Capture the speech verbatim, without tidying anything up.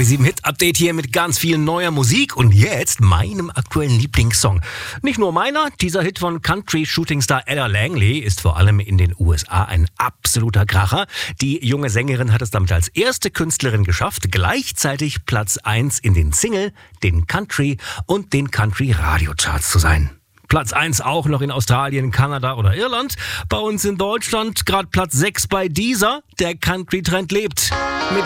achtzehn Hit Update hier mit ganz viel neuer Musik und jetzt meinem aktuellen Lieblingssong. Nicht nur meiner, dieser Hit von Country-Shootingstar Ella Langley ist vor allem in den U S A ein absoluter Kracher. Die junge Sängerin hat es damit als erste Künstlerin geschafft, gleichzeitig Platz eins in den Single, den Country und den Country-Radio-Charts zu sein. Platz eins auch noch in Australien, Kanada oder Irland. Bei uns in Deutschland gerade Platz sechs bei dieser. Der Country-Trend lebt. Mit